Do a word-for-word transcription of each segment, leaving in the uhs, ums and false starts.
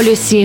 Плюсі.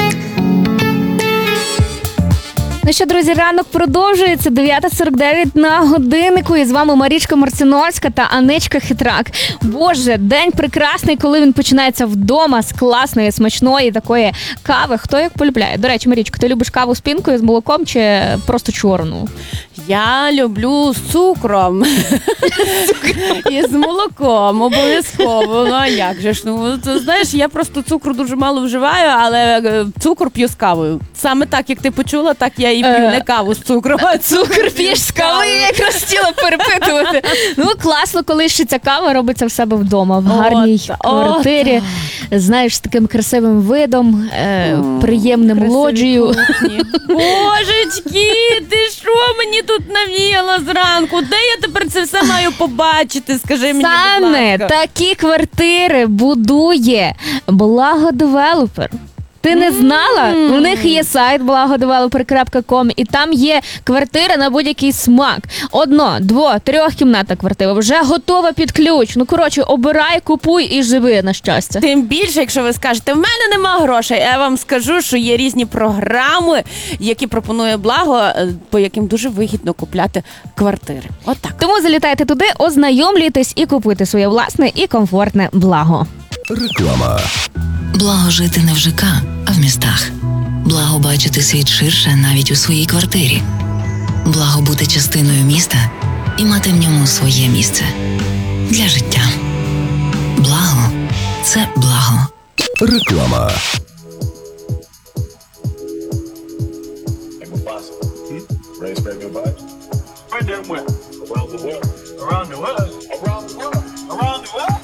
Ну що, друзі, ранок продовжується. дев'ята сорок дев'ять на годиннику. І з вами Марічка Марциновська та Анечка Хитрак. Боже, день прекрасний, коли він починається вдома з класної, смачної такої кави. Хто як полюбляє? До речі, Марічка, ти любиш каву з пінкою, з молоком чи просто чорну? Я люблю з цукром. І з молоком, обов'язково. Ну, а як же ж? Ну, ти знаєш, я просто цукру дуже мало вживаю, але цукор п'ю з кавою. Саме так, як ти почула, так я і п'ю. Не каву з цукром, а Цукор п'єш з кави, я якраз хотіла перепитувати. Ну, класно, коли ще ця кава робиться в себе вдома, в гарній От, квартирі. от. Знаєш, з таким красивим видом, е, М, приємним красиві лоджією. кухні. Божечки, ти що мені тут навіяла зранку? Де я тепер це все маю побачити? Скажи мені, будь Саме ласка. такі квартири будує Благодевелопер. Ти не знала? М. У них є сайт благодевелопер крапка ком, і там є квартира на будь-який смак. Одно, дво, трьохкімнатна квартира, вже готова під ключ. Ну, коротше, обирай, купуй і живи, на щастя. Тим більше, якщо ви скажете, в мене нема грошей, я вам скажу, що є різні програми, які пропонує Благо, е, по яким дуже вигідно купляти квартири. Отак. Тому залітайте туди, ознайомлюйтесь і купуйте своє власне і комфортне благо. Реклама. Благо жити не в ЖК, а в містах. Благо бачити світ ширше навіть у своїй квартирі. Благо бути частиною міста і мати в ньому своє місце. Для життя. Благо – це благо. Реклама. Raise baby vibes. Where them went? Around the world. Around the world. Around the world. Around the world.